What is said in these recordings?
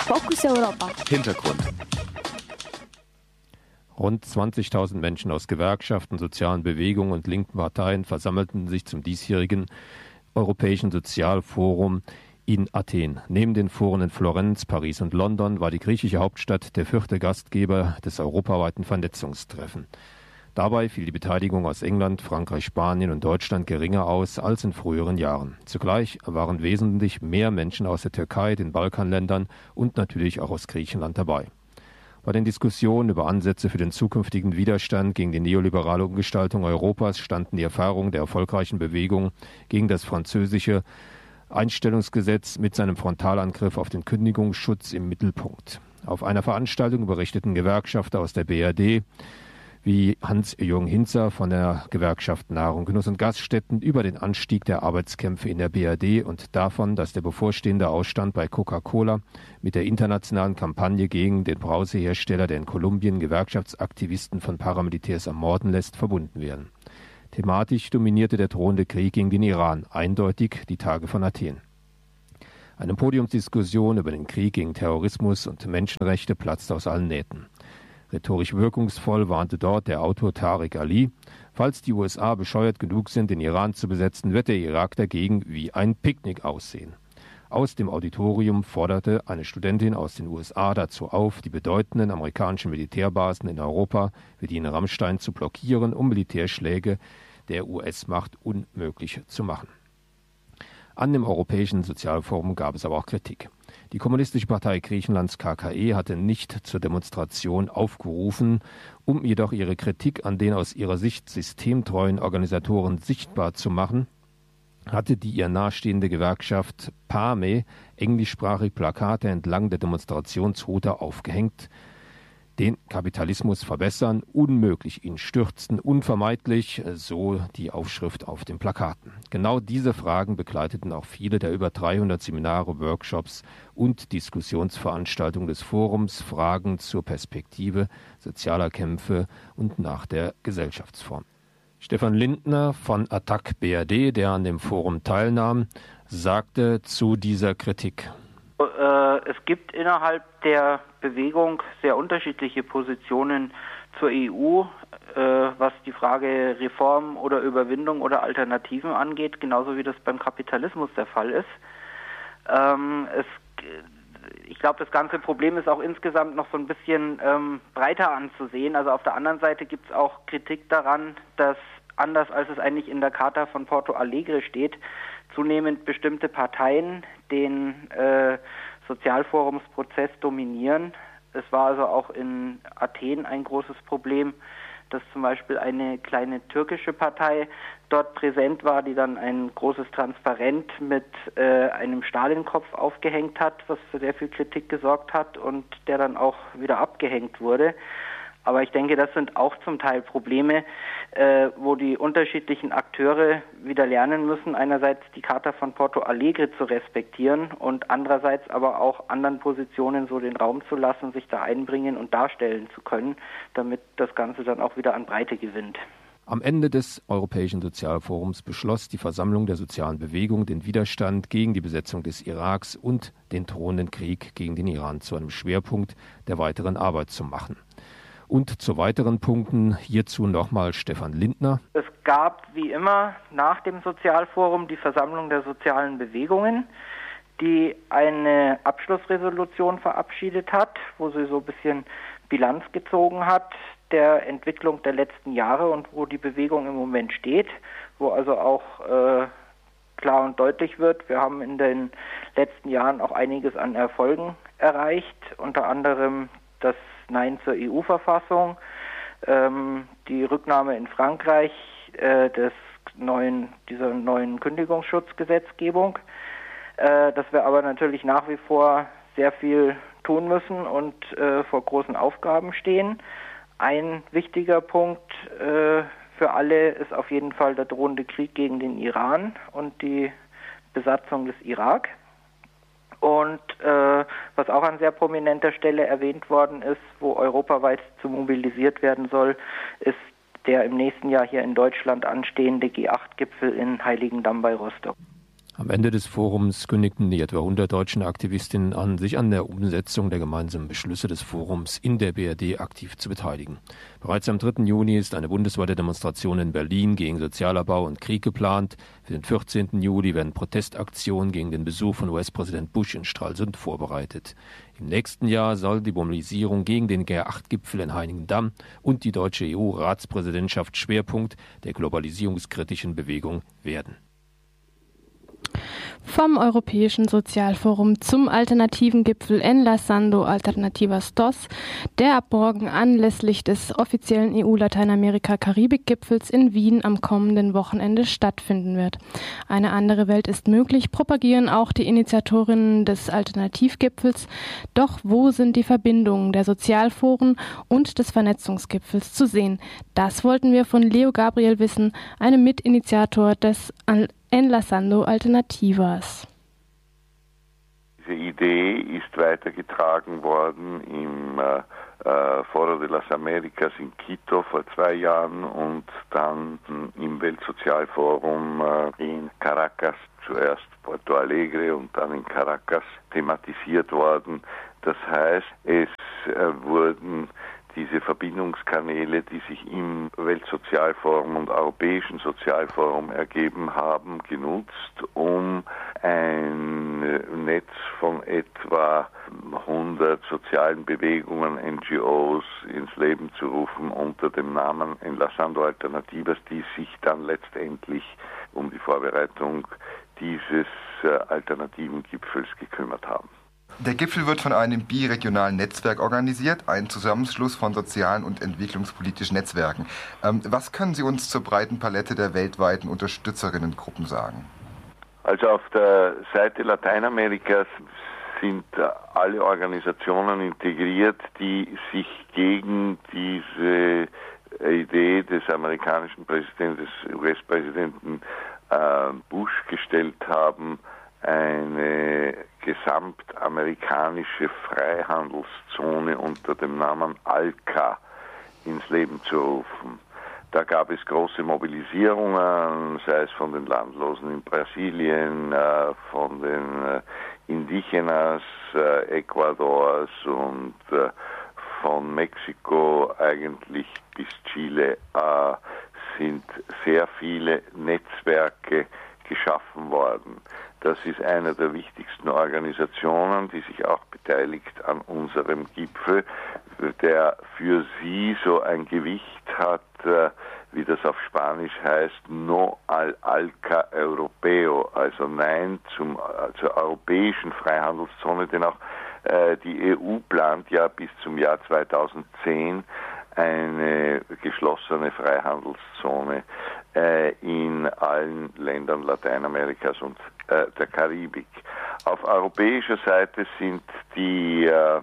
Fokus Europa. Hintergrund. Rund 20.000 Menschen aus Gewerkschaften, sozialen Bewegungen und linken Parteien versammelten sich zum diesjährigen Europäischen Sozialforum in Athen. Neben den Foren in Florenz, Paris und London war die griechische Hauptstadt der 4. Gastgeber des europaweiten Vernetzungstreffens. Dabei fiel die Beteiligung aus England, Frankreich, Spanien und Deutschland geringer aus als in früheren Jahren. Zugleich waren wesentlich mehr Menschen aus der Türkei, den Balkanländern und natürlich auch aus Griechenland dabei. Bei den Diskussionen über Ansätze für den zukünftigen Widerstand gegen die neoliberale Umgestaltung Europas standen die Erfahrungen der erfolgreichen Bewegung gegen das französische Einstellungsgesetz mit seinem Frontalangriff auf den Kündigungsschutz im Mittelpunkt. Auf einer Veranstaltung berichteten Gewerkschafter aus der BRD wie Hans-Jürgen Hinzer von der Gewerkschaft Nahrung, Genuss und Gaststätten über den Anstieg der Arbeitskämpfe in der BRD und davon, dass der bevorstehende Ausstand bei Coca-Cola mit der internationalen Kampagne gegen den Brausehersteller, der in Kolumbien Gewerkschaftsaktivisten von Paramilitärs ermorden lässt, verbunden werden. Thematisch dominierte der drohende Krieg gegen den Iran, eindeutig die Tage von Athen. Eine Podiumsdiskussion über den Krieg gegen Terrorismus und Menschenrechte platzte aus allen Nähten. Rhetorisch wirkungsvoll warnte dort der Autor Tariq Ali: Falls die USA bescheuert genug sind, den Iran zu besetzen, wird der Irak dagegen wie ein Picknick aussehen. Aus dem Auditorium forderte eine Studentin aus den USA dazu auf, die bedeutenden amerikanischen Militärbasen in Europa wie die in Rammstein zu blockieren, um Militärschläge der US-Macht unmöglich zu machen. An dem Europäischen Sozialforum gab es aber auch Kritik. Die Kommunistische Partei Griechenlands KKE hatte nicht zur Demonstration aufgerufen, um jedoch ihre Kritik an den aus ihrer Sicht systemtreuen Organisatoren sichtbar zu machen, hatte die ihr nahestehende Gewerkschaft PAME englischsprachig Plakate entlang der Demonstrationsroute aufgehängt: Den Kapitalismus verbessern, unmöglich ihn stürzen, unvermeidlich, so die Aufschrift auf den Plakaten. Genau diese Fragen begleiteten auch viele der über 300 Seminare, Workshops und Diskussionsveranstaltungen des Forums, Fragen zur Perspektive sozialer Kämpfe und nach der Gesellschaftsform. Stefan Lindner von Attac BRD, der an dem Forum teilnahm, sagte zu dieser Kritik: Es gibt innerhalb der Bewegung sehr unterschiedliche Positionen zur EU, was die Frage Reform oder Überwindung oder Alternativen angeht, genauso wie das beim Kapitalismus der Fall ist. Ich glaube, das ganze Problem ist auch insgesamt noch so ein bisschen breiter anzusehen. Also auf der anderen Seite gibt es auch Kritik daran, dass anders als es eigentlich in der Charta von Porto Alegre steht, zunehmend bestimmte Parteien den Sozialforumsprozess dominieren. Es war also auch in Athen ein großes Problem, dass zum Beispiel eine kleine türkische Partei dort präsent war, die dann ein großes Transparent mit einem Stalinkopf aufgehängt hat, was für sehr viel Kritik gesorgt hat und der dann auch wieder abgehängt wurde. Aber ich denke, das sind auch zum Teil Probleme, wo die unterschiedlichen Akteure wieder lernen müssen, einerseits die Charta von Porto Alegre zu respektieren und andererseits aber auch anderen Positionen so den Raum zu lassen, sich da einbringen und darstellen zu können, damit das Ganze dann auch wieder an Breite gewinnt. Am Ende des Europäischen Sozialforums beschloss die Versammlung der sozialen Bewegung, den Widerstand gegen die Besetzung des Iraks und den drohenden Krieg gegen den Iran zu einem Schwerpunkt der weiteren Arbeit zu machen. Und zu weiteren Punkten hierzu nochmal Stefan Lindner. Es gab wie immer nach dem Sozialforum die Versammlung der sozialen Bewegungen, die eine Abschlussresolution verabschiedet hat, wo sie so ein bisschen Bilanz gezogen hat der Entwicklung der letzten Jahre und wo die Bewegung im Moment steht, wo also auch klar und deutlich wird, wir haben in den letzten Jahren auch einiges an Erfolgen erreicht, unter anderem das Nein zur EU-Verfassung, die Rücknahme in Frankreich dieser neuen Kündigungsschutzgesetzgebung, dass wir aber natürlich nach wie vor sehr viel tun müssen und vor großen Aufgaben stehen. Ein wichtiger Punkt für alle ist auf jeden Fall der drohende Krieg gegen den Iran und die Besatzung des Irak. Und was auch an sehr prominenter Stelle erwähnt worden ist, wo europaweit zu mobilisiert werden soll, ist der im nächsten Jahr hier in Deutschland anstehende G8-Gipfel in Heiligendamm bei Rostock. Am Ende des Forums kündigten die etwa 100 deutschen Aktivistinnen an, sich an der Umsetzung der gemeinsamen Beschlüsse des Forums in der BRD aktiv zu beteiligen. Bereits am 3. Juni ist eine bundesweite Demonstration in Berlin gegen Sozialabbau und Krieg geplant. Für den 14. Juli werden Protestaktionen gegen den Besuch von US-Präsident Bush in Stralsund vorbereitet. Im nächsten Jahr soll die Mobilisierung gegen den G8-Gipfel in Heiligendamm und die deutsche EU-Ratspräsidentschaft Schwerpunkt der globalisierungskritischen Bewegung werden. Vom Europäischen Sozialforum zum alternativen Gipfel Enlazando Alternativas II, der ab morgen anlässlich des offiziellen EU-Lateinamerika-Karibik-Gipfels in Wien am kommenden Wochenende stattfinden wird. Eine andere Welt ist möglich, propagieren auch die Initiatorinnen des Alternativgipfels. Doch wo sind die Verbindungen der Sozialforen und des Vernetzungsgipfels zu sehen? Das wollten wir von Leo Gabriel wissen, einem Mitinitiator des Enlazando Alternativas. Diese Idee ist weitergetragen worden im Foro de las Americas in Quito vor 2 Jahren und dann im Weltsozialforum in Caracas, zuerst Porto Alegre und dann in Caracas thematisiert worden. Das heißt, es wurden diese Verbindungskanäle, die sich im Weltsozialforum und Europäischen Sozialforum ergeben haben, genutzt, um ein Netz von etwa 100 sozialen Bewegungen, NGOs ins Leben zu rufen unter dem Namen Enlazando Alternativas, die sich dann letztendlich um die Vorbereitung dieses alternativen Gipfels gekümmert haben. Der Gipfel wird von einem biregionalen Netzwerk organisiert, ein Zusammenschluss von sozialen und entwicklungspolitischen Netzwerken. Was können Sie uns zur breiten Palette der weltweiten Unterstützerinnengruppen sagen? Also auf der Seite Lateinamerikas sind alle Organisationen integriert, die sich gegen diese Idee des amerikanischen Präsidenten, des US-Präsidenten Bush gestellt haben, eine gesamtamerikanische Freihandelszone unter dem Namen ALCA ins Leben zu rufen. Da gab es große Mobilisierungen, sei es von den Landlosen in Brasilien, von den Indigenas Ecuadors und von Mexiko eigentlich bis Chile sind sehr viele Netzwerke geschaffen worden. Das ist eine der wichtigsten Organisationen, die sich auch beteiligt an unserem Gipfel, der für sie so ein Gewicht hat, wie das auf Spanisch heißt, no al ALCA Europeo, also Nein zur europäischen Freihandelszone, denn auch die EU plant ja bis zum Jahr 2010 eine geschlossene Freihandelszone in allen Ländern Lateinamerikas und der Karibik. Auf europäischer Seite sind die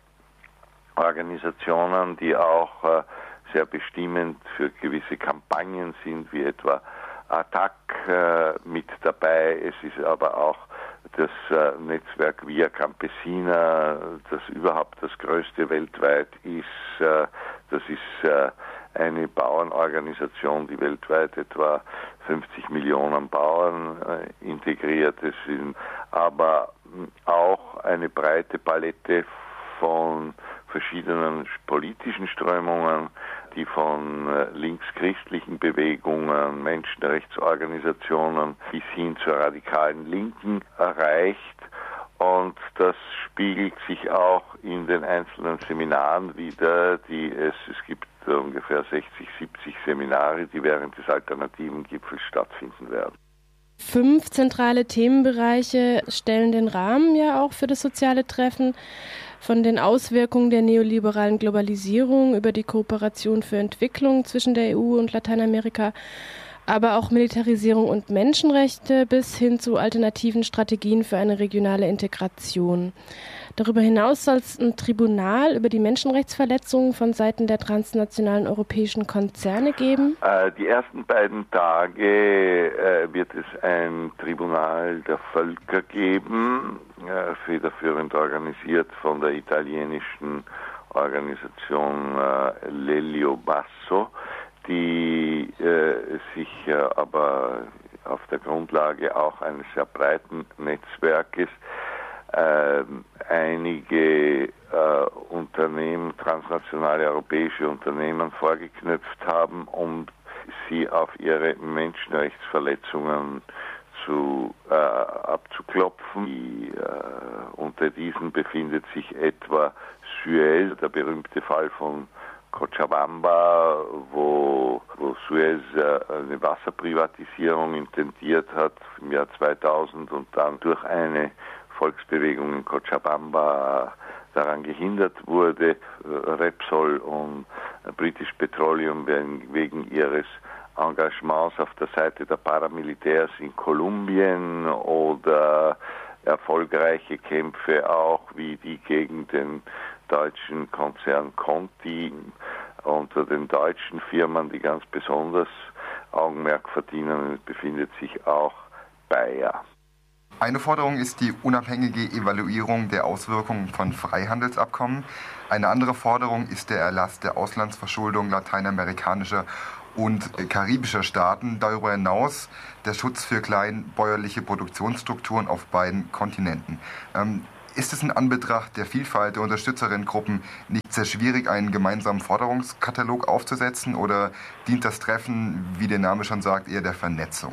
Organisationen, die auch sehr bestimmend für gewisse Kampagnen sind, wie etwa ATTAC mit dabei. Es ist aber auch das Netzwerk Via Campesina, das überhaupt das größte weltweit ist. Das ist eine Bauernorganisation, die weltweit etwa 50 Millionen Bauern integriert sind, aber auch eine breite Palette von verschiedenen politischen Strömungen, die von linkschristlichen Bewegungen, Menschenrechtsorganisationen bis hin zur radikalen Linken erreicht. Und das spiegelt sich auch in den einzelnen Seminaren wider, es gibt ungefähr 60, 70 Seminare, die während des alternativen Gipfels stattfinden werden. 5 zentrale Themenbereiche stellen den Rahmen ja auch für das soziale Treffen. Von den Auswirkungen der neoliberalen Globalisierung über die Kooperation für Entwicklung zwischen der EU und Lateinamerika, aber auch Militarisierung und Menschenrechte bis hin zu alternativen Strategien für eine regionale Integration. Darüber hinaus soll es ein Tribunal über die Menschenrechtsverletzungen von Seiten der transnationalen europäischen Konzerne geben. Die ersten beiden Tage wird es ein Tribunal der Völker geben, federführend organisiert von der italienischen Organisation Lelio Basso, die sich aber auf der Grundlage auch eines sehr breiten Netzwerkes einige Unternehmen, transnationale europäische Unternehmen vorgeknöpft haben, um sie auf ihre Menschenrechtsverletzungen abzuklopfen. Unter diesen befindet sich etwa Suez, der berühmte Fall von Cochabamba, wo Suez eine Wasserprivatisierung intendiert hat im Jahr 2000 und dann durch eine Volksbewegung in Cochabamba daran gehindert wurde. Repsol und British Petroleum wegen ihres Engagements auf der Seite der Paramilitärs in Kolumbien oder erfolgreiche Kämpfe auch wie die gegen den deutschen Konzern Conti unter den deutschen Firmen, die ganz besonders Augenmerk verdienen, befindet sich auch Bayer. Eine Forderung ist die unabhängige Evaluierung der Auswirkungen von Freihandelsabkommen. Eine andere Forderung ist der Erlass der Auslandsverschuldung lateinamerikanischer und karibischer Staaten. Darüber hinaus der Schutz für kleinbäuerliche Produktionsstrukturen auf beiden Kontinenten. Ist es in Anbetracht der Vielfalt der Unterstützerinnengruppen nicht sehr schwierig, einen gemeinsamen Forderungskatalog aufzusetzen, oder dient das Treffen, wie der Name schon sagt, eher der Vernetzung?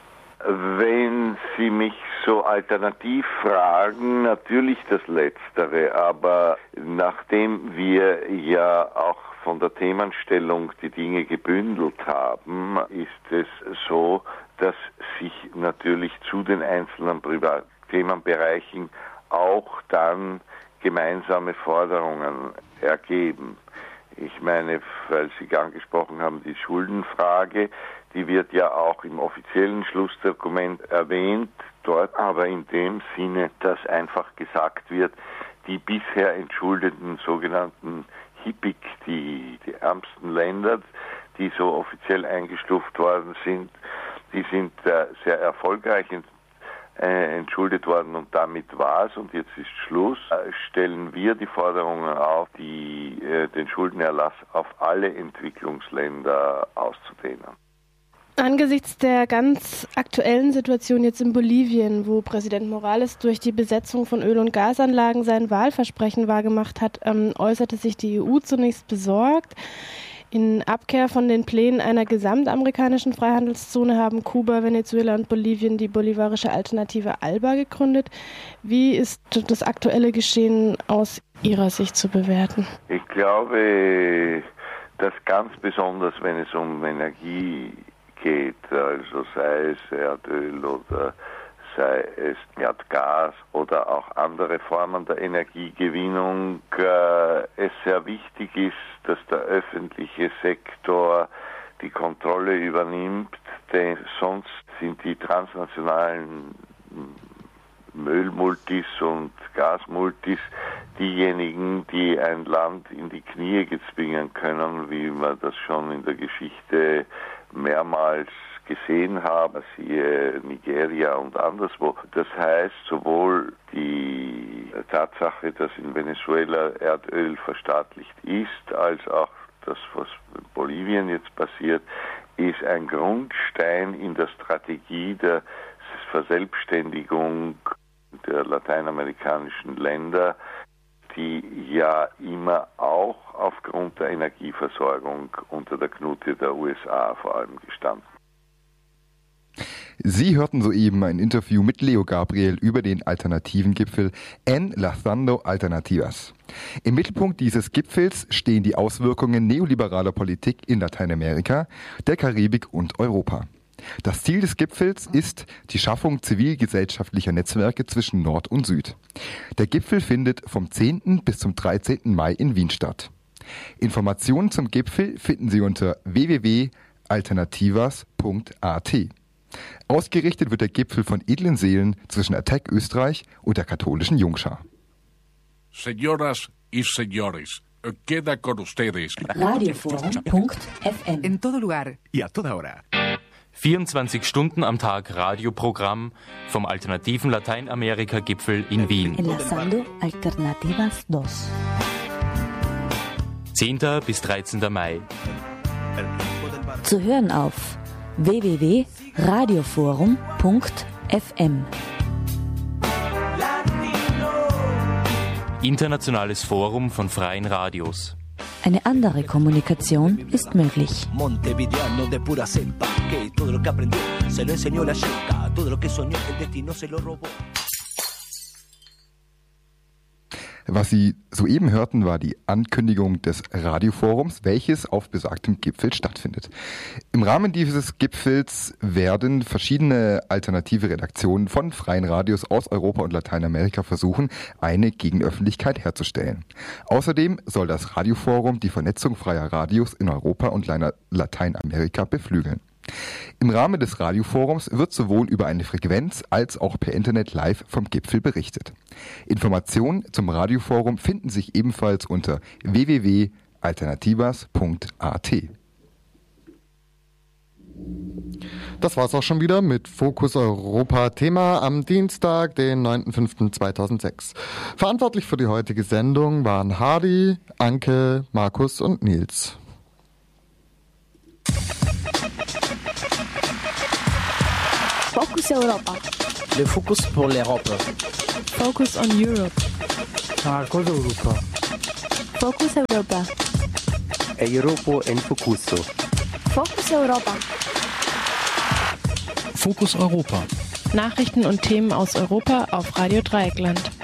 Wenn Sie mich so alternativ fragen, natürlich das Letztere, aber nachdem wir ja auch von der Themenstellung die Dinge gebündelt haben, ist es so, dass sich natürlich zu den einzelnen Themenbereichen auch dann gemeinsame Forderungen ergeben. Ich meine, weil Sie angesprochen haben, die Schuldenfrage, die wird ja auch im offiziellen Schlussdokument erwähnt, dort aber in dem Sinne, dass einfach gesagt wird, die bisher entschuldeten sogenannten HIPC, die ärmsten Länder, die so offiziell eingestuft worden sind, die sind sehr erfolgreich entschuldet worden und damit war es und jetzt ist Schluss. Stellen wir die Forderungen auf, den Schuldenerlass auf alle Entwicklungsländer auszudehnen. Angesichts der ganz aktuellen Situation jetzt in Bolivien, wo Präsident Morales durch die Besetzung von Öl- und Gasanlagen sein Wahlversprechen wahrgemacht hat, äußerte sich die EU zunächst besorgt. In Abkehr von den Plänen einer gesamtamerikanischen Freihandelszone haben Kuba, Venezuela und Bolivien die bolivarische Alternative ALBA gegründet. Wie ist das aktuelle Geschehen aus Ihrer Sicht zu bewerten? Ich glaube, dass ganz besonders, wenn es um Energie geht, also sei es Erdöl oder sei es Erdgas oder auch andere Formen der Energiegewinnung, es sehr wichtig ist, dass der öffentliche Sektor die Kontrolle übernimmt, denn sonst sind die transnationalen Ölmultis und Gasmultis diejenigen, die ein Land in die Knie zwingen können, wie wir das schon in der Geschichte mehrmals gesehen haben, siehe Nigeria und anderswo. Das heißt, sowohl die Tatsache, dass in Venezuela Erdöl verstaatlicht ist, als auch das, was in Bolivien jetzt passiert, ist ein Grundstein in der Strategie der Verselbstständigung der lateinamerikanischen Länder, die ja immer auch aufgrund der Energieversorgung unter der Knute der USA vor allem gestanden. Sie hörten soeben ein Interview mit Leo Gabriel über den alternativen Gipfel Enlazando Alternativas. Im Mittelpunkt dieses Gipfels stehen die Auswirkungen neoliberaler Politik in Lateinamerika, der Karibik und Europa. Das Ziel des Gipfels ist die Schaffung zivilgesellschaftlicher Netzwerke zwischen Nord und Süd. Der Gipfel findet vom 10. bis zum 13. Mai in Wien statt. Informationen zum Gipfel finden Sie unter www.alternativas.at. Ausgerichtet wird der Gipfel von edlen Seelen zwischen Attac Österreich und der katholischen Jungschar. Señoras y señores, queda con ustedes Radioforum.fm. En todo lugar y a toda hora. 24 Stunden am Tag Radioprogramm vom alternativen Lateinamerika-Gipfel in Wien. Enlazando Alternativas 2. 10. bis 13. Mai. Zu hören auf www.radioforum.fm. Internationales Forum von freien Radios. Eine andere Kommunikation ist möglich. Montevideano de pura cepa, que todo lo que aprendió se lo enseñó la chica, todo lo que soñó el destino se lo robó. Was Sie soeben hörten, war die Ankündigung des Radioforums, welches auf besagtem Gipfel stattfindet. Im Rahmen dieses Gipfels werden verschiedene alternative Redaktionen von freien Radios aus Europa und Lateinamerika versuchen, eine Gegenöffentlichkeit herzustellen. Außerdem soll das Radioforum die Vernetzung freier Radios in Europa und Lateinamerika beflügeln. Im Rahmen des Radioforums wird sowohl über eine Frequenz als auch per Internet live vom Gipfel berichtet. Informationen zum Radioforum finden sich ebenfalls unter www.alternativas.at. Das war's auch schon wieder mit Fokus Europa Thema am Dienstag, den 9.5.2006. Verantwortlich für die heutige Sendung waren Hardy, Anke, Markus und Nils. Focus Europa. Le focus pour l'Europe. Focus on Europe. Focus Europa. Focus Europa. Europa en Focuso. Focus Europa. Fokus Europa. Nachrichten und Themen aus Europa auf Radio Dreieckland.